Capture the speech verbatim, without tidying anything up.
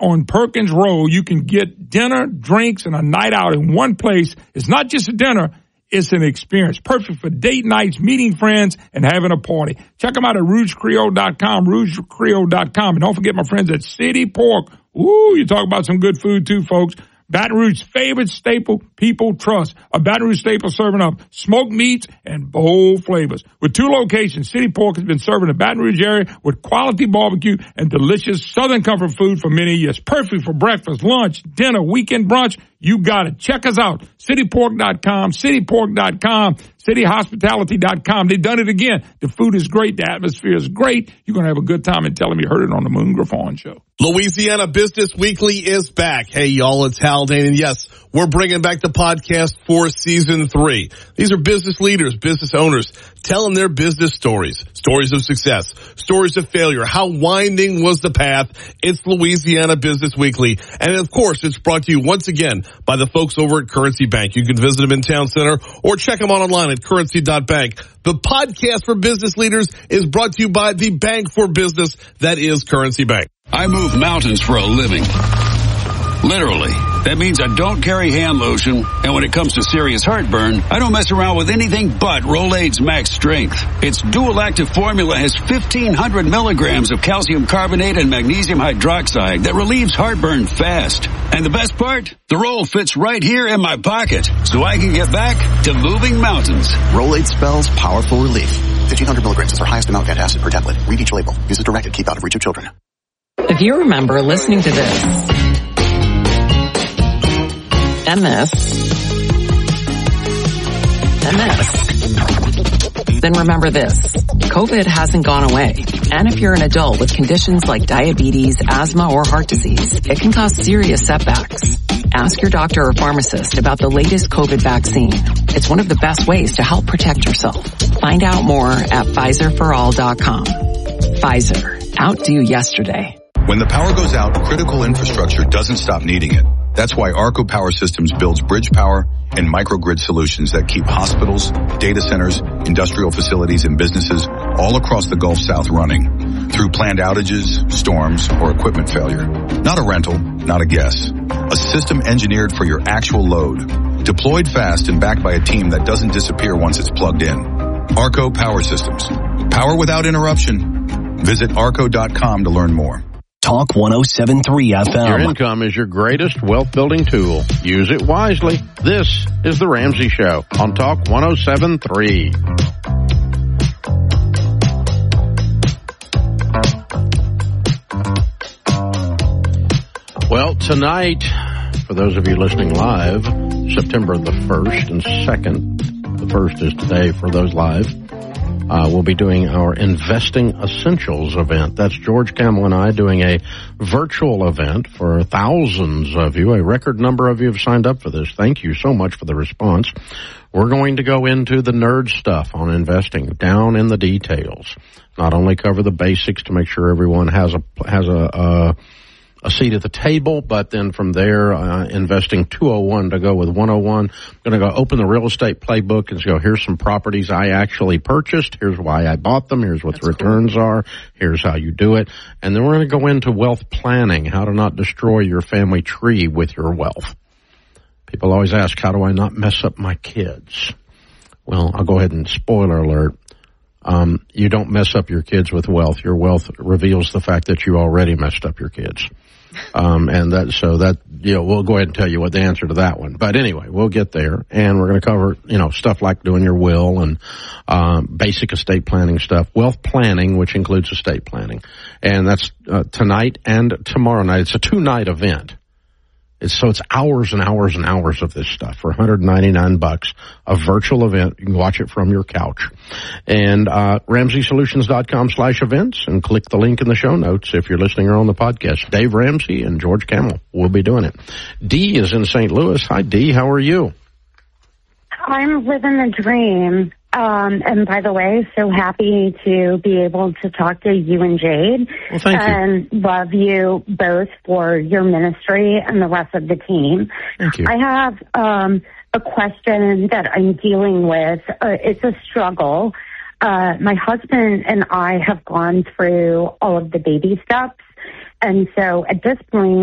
on Perkins Road. You can get dinner, drinks, and a night out in one place. It's not just a dinner. It's an experience. Perfect for date nights, meeting friends, and having a party. Check them out at rouge creole dot com, rouge creole dot com. And don't forget my friends at City Pork. Ooh, you talk about some good food too, folks. Baton Rouge's favorite staple people trust. A Baton Rouge staple serving up smoked meats and bold flavors. With two locations, City Pork has been serving the Baton Rouge area with quality barbecue and delicious Southern comfort food for many years. Perfect for breakfast, lunch, dinner, weekend brunch. You got it. Check us out. city pork dot com, city pork dot com, city hospitality dot com. They've done it again. The food is great. The atmosphere is great. You're going to have a good time and tell them you heard it on the Moon Griffon Show. Louisiana Business Weekly is back. Hey, y'all, it's Haldane. And yes, we're bringing back the podcast for season three. These are business leaders, business owners, telling their business stories, stories of success, stories of failure. How winding was the path? It's Louisiana Business Weekly. And of course, it's brought to you once again by the folks over at Currency Bank. You can visit them in Town Center or check them out online at currency dot bank. The podcast for business leaders is brought to you by the bank for business that is Currency Bank. I move mountains for a living. Literally. That means I don't carry hand lotion, and when it comes to serious heartburn, I don't mess around with anything but Rolaids Max Strength. Its dual active formula has fifteen hundred milligrams of calcium carbonate and magnesium hydroxide that relieves heartburn fast. And the best part? The roll fits right here in my pocket, so I can get back to moving mountains. Rolaids spells powerful relief. fifteen hundred milligrams is our highest amount of antacid per tablet. Read each label. Use as directed. Keep out of reach of children. If you remember listening to this, and this, and this, then remember this. COVID hasn't gone away. And if you're an adult with conditions like diabetes, asthma, or heart disease, it can cause serious setbacks. Ask your doctor or pharmacist about the latest COVID vaccine. It's one of the best ways to help protect yourself. Find out more at Pfizer for all dot com. Pfizer. Outdo yesterday. When the power goes out, critical infrastructure doesn't stop needing it. That's why Arco Power Systems builds bridge power and microgrid solutions that keep hospitals, data centers, industrial facilities, and businesses all across the Gulf South running through planned outages, storms, or equipment failure. Not a rental, not a guess. A system engineered for your actual load. Deployed fast and backed by a team that doesn't disappear once it's plugged in. Arco Power Systems. Power without interruption. Visit arco dot com to learn more. Talk one oh seven point three F M. Your income is your greatest wealth-building tool. Use it wisely. This is The Ramsey Show on Talk one oh seven point three. Well, tonight, for those of you listening live, September the first and second, the first is today for those live, Uh, we'll be doing our Investing Essentials event. That's George Kamel and I doing a virtual event for thousands of you. A record number of you have signed up for this. Thank you so much for the response. We're going to go into the nerd stuff on investing, down in the details. Not only cover the basics to make sure everyone has a has a uh, a seat at the table, but then from there, uh, investing two oh one to go with one oh one. I'm going to go open the real estate playbook and go, here's some properties I actually purchased. Here's why I bought them. Here's what That's the returns cool. are. Here's how you do it. And then we're going to go into wealth planning, how to not destroy your family tree with your wealth. People always ask, how do I not mess up my kids? Well, I'll go ahead and spoiler alert. Um, you don't mess up your kids with wealth. Your wealth reveals the fact that you already messed up your kids. Um, and that, so that, you know, we'll go ahead and tell you what the answer to that one. But anyway, we'll get there, and we're going to cover, you know, stuff like doing your will and, um, basic estate planning stuff, wealth planning, which includes estate planning. And that's, uh, tonight and tomorrow night. It's a two-night event. It's, so it's hours and hours and hours of this stuff for one hundred ninety-nine bucks, a virtual event. You can watch it from your couch. And uh Ramsey Solutions dot com slash events, and click the link in the show notes if you're listening or on the podcast. Dave Ramsey and George Kamel will be doing it. Dee is in Saint Louis. Hi, Dee. How are you? I'm living the dream. Um, and by the way, so happy to be able to talk to you and Jade. Well, thank you. And love you both for your ministry and the rest of the team. Thank you. I have um, a question that I'm dealing with. Uh, it's a struggle. Uh, my husband and I have gone through all of the baby steps. And so at this point,